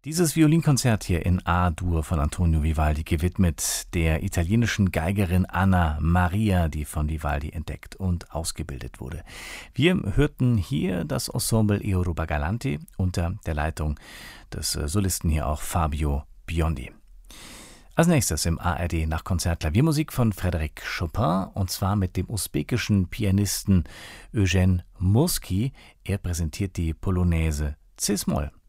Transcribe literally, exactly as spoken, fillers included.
Dieses Violinkonzert hier in A-Dur von Antonio Vivaldi, gewidmet der italienischen Geigerin Anna Maria, die von Vivaldi entdeckt und ausgebildet wurde. Wir hörten hier das Ensemble Eoruba Galanti unter der Leitung des Solisten hier auch Fabio Biondi. Als nächstes im A R D Nachtkonzert Klaviermusik von Frédéric Chopin, und zwar mit dem usbekischen Pianisten Eugen Murski. Er präsentiert die Polonaise Cis-Moll.